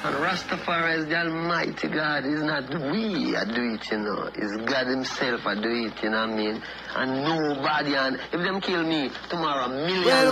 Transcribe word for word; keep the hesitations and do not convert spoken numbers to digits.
And Rastafari is the Almighty God. It's not we that do it, you know. It's God himself that do it, you know what I mean? And nobody, and if them kill me tomorrow, millions. Well,